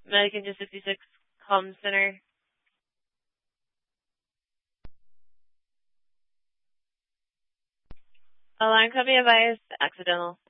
Medican 266 Comm Center. Alarm copy advised, accidental.